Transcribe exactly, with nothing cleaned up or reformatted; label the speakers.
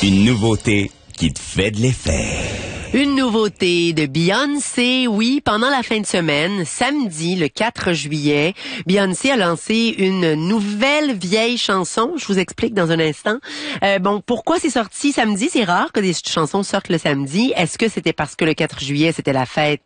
Speaker 1: Une nouveauté qui te fait de l'effet.
Speaker 2: Une nouveauté de Beyoncé, oui, pendant la fin de semaine, samedi, le quatre juillet, Beyoncé a lancé une nouvelle vieille chanson. Je vous explique dans un instant. Euh, bon, pourquoi c'est sorti samedi? C'est rare que des chansons sortent le samedi. Est-ce que c'était parce que le quatre juillet, c'était la fête